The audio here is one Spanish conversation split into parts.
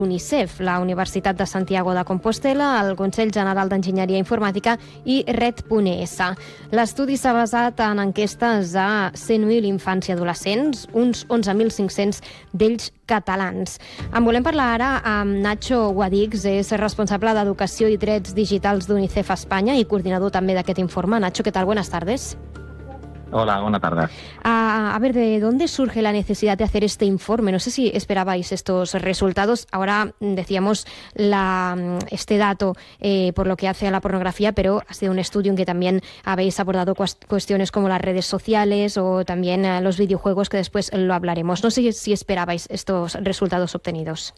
UNICEF, la Universitat de Santiago de Compostela, el Consell General d'Enginyeria Informàtica i Red.es. L'estudi s'ha basat en enquestes a 100.000 infants i adolescents, uns 11.500 d'ells catalans. En volem parlar ara amb Nacho Guadix, és responsable d'Educació i Drets Digitals d'UNICEF Espanya i coordinador també d'aquest informe. Nacho, ¿qué tal? Buenas tardes. Hola, buenas tardes. A ver, ¿de dónde surge la necesidad de hacer este informe? No sé si esperabais estos resultados. Ahora decíamos este dato por lo que hace a la pornografía, pero ha sido un estudio en que también habéis abordado cuestiones como las redes sociales o también los videojuegos, que después lo hablaremos. No sé si esperabais estos resultados obtenidos.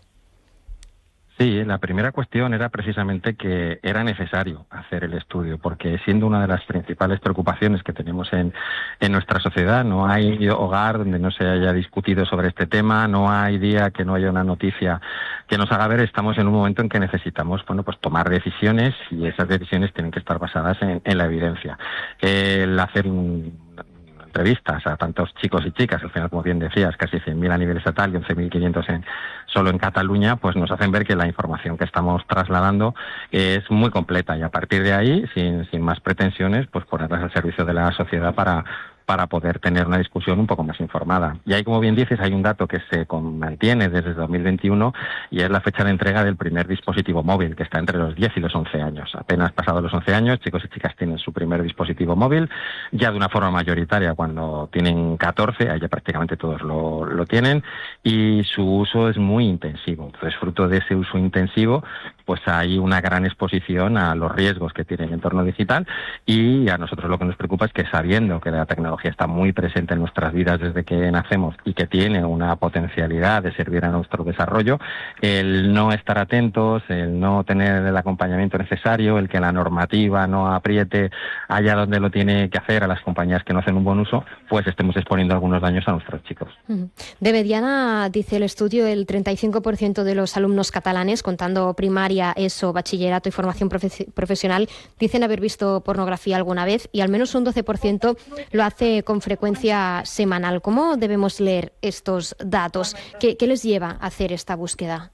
Sí, la primera cuestión era precisamente que era necesario hacer el estudio, porque siendo una de las principales preocupaciones que tenemos en nuestra sociedad, no hay hogar donde no se haya discutido sobre este tema, no hay día que no haya una noticia que nos haga ver, estamos en un momento en que necesitamos, pues tomar decisiones, y esas decisiones tienen que estar basadas en la evidencia. El hacer entrevistas a tantos chicos y chicas, al final, como bien decías, casi 100.000 a nivel estatal y 11.500 solo en Cataluña, pues nos hacen ver que la información que estamos trasladando es muy completa, y a partir de ahí, sin más pretensiones, pues ponerlas al servicio de la sociedad para poder tener una discusión un poco más informada. Y ahí, como bien dices, hay un dato que se mantiene desde 2021, y es la fecha de entrega del primer dispositivo móvil, que está entre los 10 y los 11 años. Apenas pasados los 11 años, chicos y chicas tienen su primer dispositivo móvil, ya de una forma mayoritaria cuando tienen 14, ahí ya prácticamente todos lo tienen, y su uso es muy intensivo. Entonces, fruto de ese uso intensivo, pues hay una gran exposición a los riesgos que tiene el entorno digital, y a nosotros lo que nos preocupa es que, sabiendo que la tecnología está muy presente en nuestras vidas desde que nacemos y que tiene una potencialidad de servir a nuestro desarrollo, el no estar atentos, el no tener el acompañamiento necesario, el que la normativa no apriete allá donde lo tiene que hacer a las compañías que no hacen un buen uso, pues estemos exponiendo algunos daños a nuestros chicos. De mediana, dice el estudio, el 35% de los alumnos catalanes, contando primaria, ESO, bachillerato y formación profesional, dicen haber visto pornografía alguna vez, y al menos un 12% lo hace con frecuencia semanal. ¿Cómo debemos leer estos datos? ¿Qué les lleva a hacer esta búsqueda?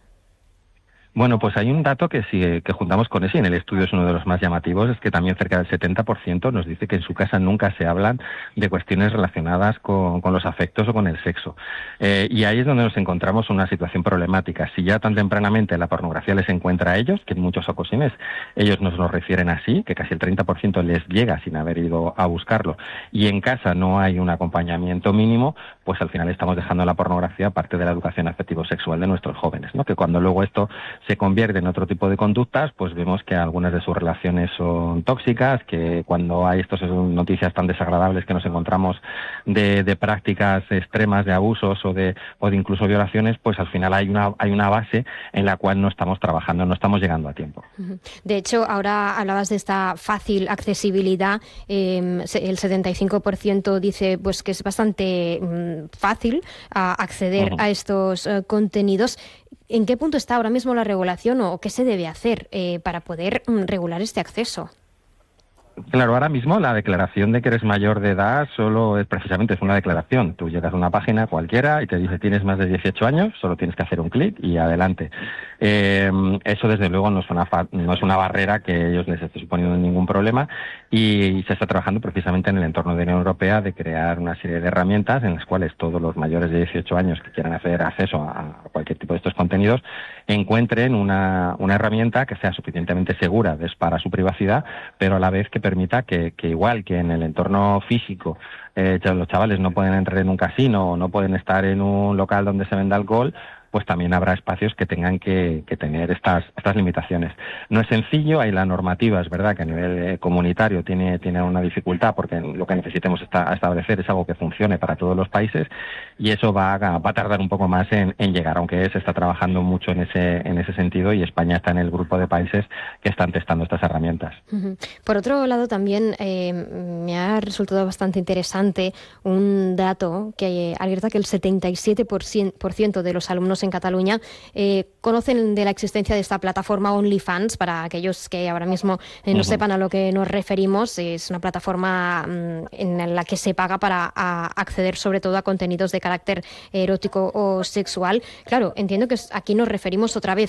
Bueno, pues hay un dato que juntamos con ese, y en el estudio es uno de los más llamativos, es que también cerca del 70% nos dice que en su casa nunca se hablan de cuestiones relacionadas con los afectos o con el sexo. Y ahí es donde nos encontramos una situación problemática. Si ya tan tempranamente la pornografía les encuentra a ellos, que en muchas ocasiones ellos nos lo refieren así, que casi el 30% les llega sin haber ido a buscarlo, y en casa no hay un acompañamiento mínimo, pues al final estamos dejando la pornografía parte de la educación afectivo-sexual de nuestros jóvenes, ¿no? Que cuando luego esto se convierte en otro tipo de conductas, pues vemos que algunas de sus relaciones son tóxicas, que cuando hay estas noticias tan desagradables que nos encontramos de prácticas extremas, de abusos o de incluso violaciones, pues al final hay una base en la cual no estamos trabajando, no estamos llegando a tiempo. De hecho, ahora hablabas de esta fácil accesibilidad. El 75% dice pues que es bastante fácil acceder a estos contenidos. ¿En qué punto está ahora mismo la regulación, o qué se debe hacer para poder regular este acceso? Claro, ahora mismo la declaración de que eres mayor de edad solo es una declaración. Tú llegas a una página cualquiera y te dice tienes más de 18 años, solo tienes que hacer un clic y adelante. Eso desde luego no es una barrera que ellos les esté suponiendo ningún problema, y se está trabajando precisamente en el entorno de la Unión Europea de crear una serie de herramientas en las cuales todos los mayores de 18 años que quieran hacer acceso a cualquier tipo de estos contenidos encuentren una herramienta que sea suficientemente segura para su privacidad, pero a la vez que permita que igual que en el entorno físico los chavales no pueden entrar en un casino o no pueden estar en un local donde se venda alcohol, pues también habrá espacios que tengan que tener estas limitaciones. No es sencillo, hay la normativa, es verdad que a nivel comunitario tiene una dificultad, porque lo que necesitemos establecer es algo que funcione para todos los países, y eso va a tardar un poco más en llegar, aunque se está trabajando mucho en ese sentido, y España está en el grupo de países que están testando estas herramientas. Por otro lado, también me ha resultado bastante interesante un dato que alerta que el 77% de los alumnos adultos en Cataluña conocen de la existencia de esta plataforma OnlyFans. Para aquellos que ahora mismo no sepan a lo que nos referimos, es una plataforma en la que se paga para acceder sobre todo a contenidos de carácter erótico o sexual. Claro, entiendo que aquí nos referimos otra vez